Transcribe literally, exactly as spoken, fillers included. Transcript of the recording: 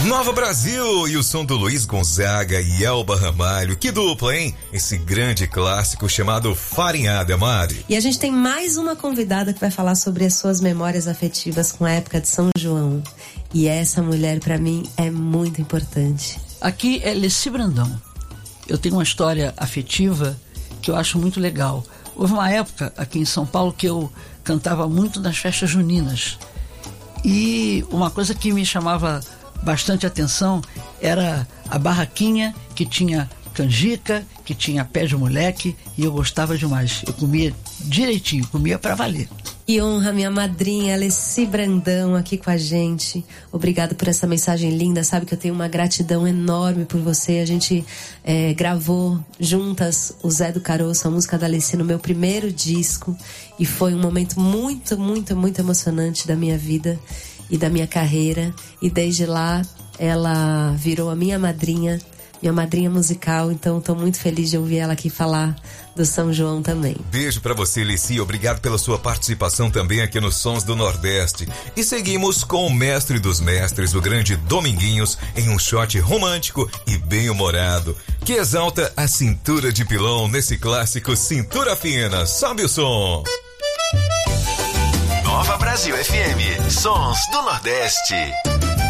Nova Brasil e o som do Luiz Gonzaga e Elba Ramalho. Que dupla, hein? Esse grande clássico chamado Farinhada, Mari. E a gente tem mais uma convidada que vai falar sobre as suas memórias afetivas com a época de São João. E essa mulher, pra mim, é muito importante. Aqui é Leci Brandão. Eu tenho uma história afetiva que eu acho muito legal. Houve uma época aqui em São Paulo que eu cantava muito nas festas juninas. E uma coisa que me chamava bastante atenção era a barraquinha que tinha canjica, que tinha pé de moleque, e eu gostava demais. Eu comia direitinho, comia pra valer. E honra minha madrinha Leci Brandão aqui com a gente. Obrigada por essa mensagem linda. Sabe que eu tenho uma gratidão enorme por você. A gente é, gravou juntas o Zé do Caroço, a música da Leci, no meu primeiro disco. E foi um momento muito, muito, muito emocionante da minha vida e da minha carreira. E desde lá ela virou a minha madrinha, minha madrinha musical. Então estou muito feliz de ouvir ela aqui falar do São João também. Beijo pra você, Leci. Obrigado pela sua participação também aqui nos Sons do Nordeste. E seguimos com o mestre dos mestres, o grande Dominguinhos, em um shot romântico e bem-humorado, que exalta a cintura de pilão nesse clássico Cintura Fina. Sobe o som. Nova Brasil F M, Sons do Nordeste.